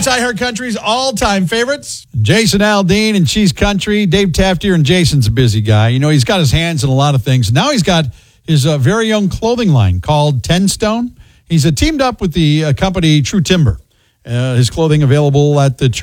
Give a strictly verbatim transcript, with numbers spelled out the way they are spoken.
It's iHeart Country's all-time favorites. Jason Aldean and Cheese Country. Dave Taftier, and Jason's a busy guy. You know, he's got his hands in a lot of things. Now he's got his uh, very own clothing line called Ten Stone. He's uh, teamed up with the uh, company True Timber. Uh, his clothing available at the True